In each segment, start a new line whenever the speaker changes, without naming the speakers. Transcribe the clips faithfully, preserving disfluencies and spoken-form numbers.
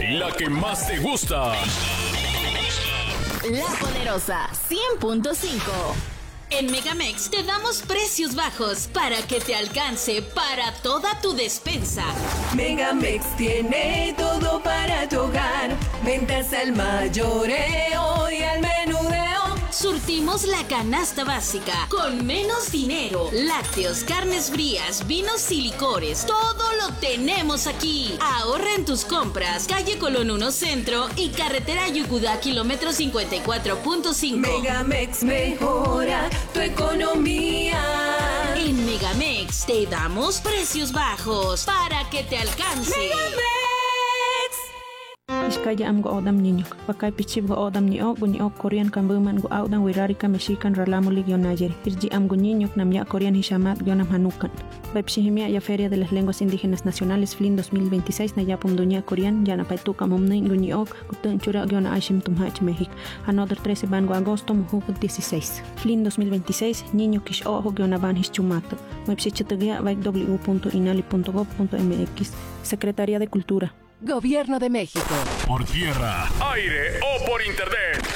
La que más te gusta.
La Poderosa cien punto cinco.
En Megamex te damos precios bajos para que te alcance para toda tu despensa.
Megamex tiene todo para tu hogar. Ventas al mayoreo y al menudeo.
Surtimos la canasta básica con menos dinero. Lácteos, carnes frías, vinos y licores. Todo lo tenemos aquí. Ahorra en tus compras. Calle Colón uno Centro y carretera Yucudá, kilómetro cincuenta y cuatro punto cinco.
Megamex mejora tu economía.
En Megamex te damos precios bajos para que te alcance.
Megamex.
Iskaya am go odam niño, bakay pichib go odam ni o, guni o Korean kambuman go odam wirarika mexican ralamuli gionayeri. Irji am go niño namya Korean hishamat gionam hanukan. Baipshihimia ya Feria de las Lenguas Indígenas Nacionales F L I N dos mil veintiséis Nayapum Duña Korean yana paituka mumni guni ok gutun chura giona ashim tumhach México. Another trece van go agosto mujuk dieciséis. F L I N dos mil veintiséis niño kish ojo giona van hischumato. Baipshichatagia baik w punto inali punto gob punto m x. Secretaría de Cultura.
Gobierno de México.
Por tierra, aire o por internet.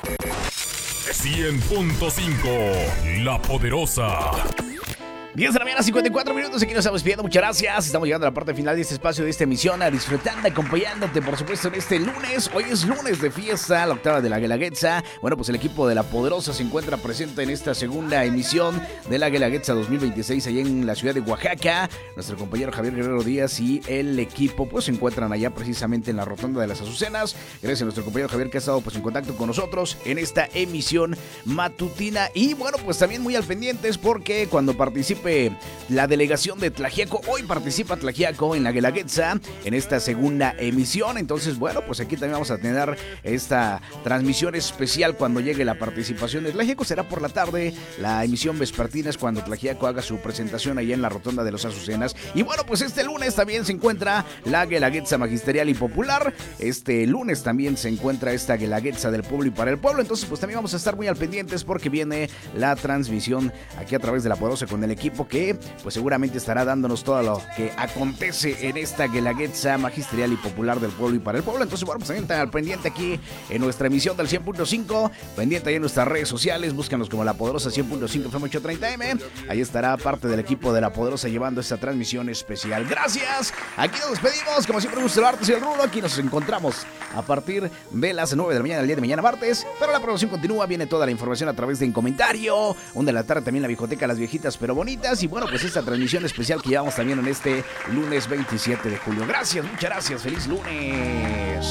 cien punto cinco. La Poderosa.
diez de la mañana, cincuenta y cuatro minutos. Aquí nos estamos pidiendo. Muchas gracias. Estamos llegando a la parte final de este espacio, de esta emisión. A disfrutando, acompañándote, por supuesto, en este lunes. Hoy es lunes de fiesta, la octava de la Guelaguetza. Bueno, pues el equipo de La Poderosa se encuentra presente en esta segunda emisión de la Guelaguetza dos mil veintiséis, allá en la ciudad de Oaxaca. Nuestro compañero Javier Guerrero Díaz y el equipo, pues se encuentran allá precisamente en la Rotonda de las Azucenas. Gracias a nuestro compañero Javier que ha estado pues en contacto con nosotros en esta emisión matutina. Y bueno, pues también muy al pendientes porque cuando participe la delegación de Tlaxiaco, hoy participa Tlaxiaco en la Guelaguetza en esta segunda emisión. Entonces, bueno, pues aquí también vamos a tener esta transmisión especial cuando llegue la participación de Tlaxiaco. Será por la tarde, la emisión vespertina es cuando Tlaxiaco haga su presentación allá en la Rotonda de los Azucenas. Y bueno, pues este lunes también se encuentra la Guelaguetza Magisterial y Popular. Este lunes también se encuentra esta Guelaguetza del pueblo y para el pueblo. Entonces, pues también vamos a estar muy al pendientes porque viene la transmisión aquí a través de La Poderosa con el equipo que pues seguramente estará dándonos todo lo que acontece en esta Guelaguetza Magisterial y Popular del pueblo y para el pueblo. Entonces, bueno, pues también están al pendiente aquí en nuestra emisión del cien punto cinco, pendiente ahí en nuestras redes sociales, búscanos como La Poderosa cien punto cinco F M ochocientos treinta M. Ahí estará parte del equipo de La Poderosa llevando esta transmisión especial. Gracias, aquí nos despedimos, como siempre, gusto saludarte, soy el Rulo. Aquí nos encontramos a partir de las nueve de la mañana del día de mañana martes, pero la programación continúa, viene toda la información a través de En Comentario, una de la tarde también la Bijoteca, las viejitas pero bonitas. Y bueno, pues esta transmisión especial que llevamos también en este lunes veintisiete de julio. Gracias, muchas gracias. Feliz lunes.